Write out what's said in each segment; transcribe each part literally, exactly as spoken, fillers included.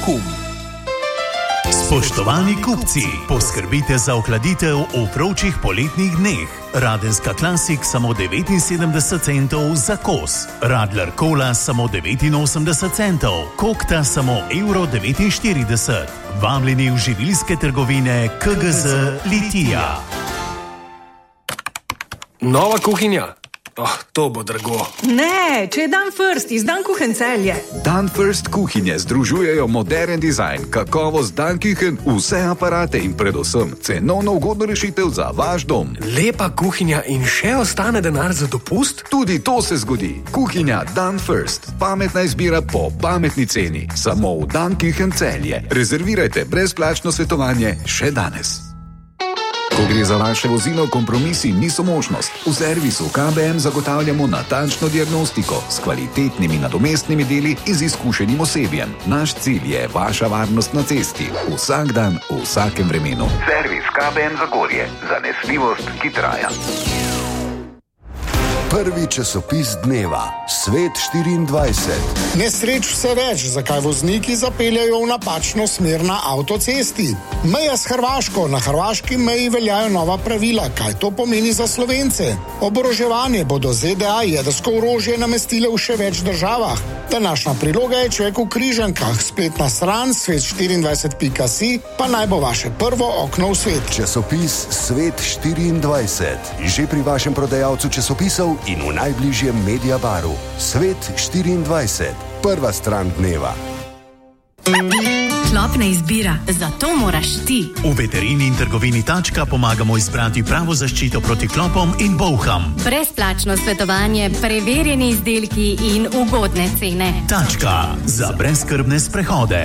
Bohum. Spoštovani kupci, poskrbite za ohladitev v vročih poletnih dneh. Radenska Classic samo devetinsedemdeset centov za kos. Radler Cola samo devetinosemdeset centov. Kokta samo evro devetinštirideset. Vabljeni v živilske trgovine K G Z Litija. Nova kuhinja? Oh, to bo drago. Ne, če je Dan First iz Dan Kuchen Celje. Dan First kuhinje združujejo modern dizajn, kakovost Dan Kuchen, vse aparate in predvsem cenovno ugodno rešitev za vaš dom. Lepa kuhinja in še ostane denar za dopust? Tudi to se zgodi. Kuhinja Dan First. Pametna izbira po pametni ceni. Samo v Dan Kuchen Celje. Rezervirajte brezplačno svetovanje še danes. Ko gre za vaše vozilo, kompromisi niso možnost. V servisu K B M zagotavljamo natančno diagnostiko s kvalitetnimi nadomestnimi deli in z izkušenim osebjem. Naš cilj je vaša varnost na cesti. Vsak dan, v vsakem vremenu. Servis K B M Zagorje. Zanesljivost, ki traja. Prvi časopis dneva, Svet štiriindvajset. Nesreč vse več, zakaj vozniki zapeljajo v napačno smer na avtocesti. Meja s Hrvaško. Na hrvaški meji veljajo nova pravila. Kaj to pomeni za Slovence? Oboroževanje bodo Z D A jedrsko orožje namestile v še več državah. Današnja priloga je Človek v križankah. Spletna stran svet štiriindvajset pika si pa naj bo vaše prvo okno v svet. Časopis Svet štiriindvajset. Že pri vašem prodajalcu časopisov in v najbližjem Mediabaru. Svet štiriindvajset. Prva stran dneva. Klopna izbira, zato moraš ti. V veterini in trgovini Tačka pomagamo izbrati pravo zaščito proti klopom in bolham. Brezplačno svetovanje, preverjeni izdelki in ugodne cene. Tačka za brezskrbne sprehode.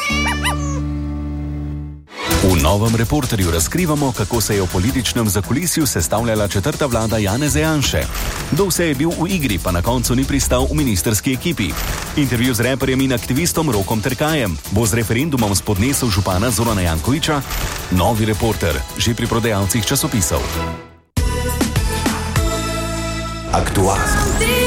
V novem Reporterju razkrivamo, kako se je v političnem zakulisju sestavljala četrta vlada Janeza Janše. Kdo vse je bil v igri, pa na koncu ni pristal v ministrski ekipi. Intervju z reperjem in aktivistom Rokom Terkajem. Bo z referendumom spodnesel župana Zorana Jankovića? Novi Reporter, že pri prodajalcih časopisov. Aktualno.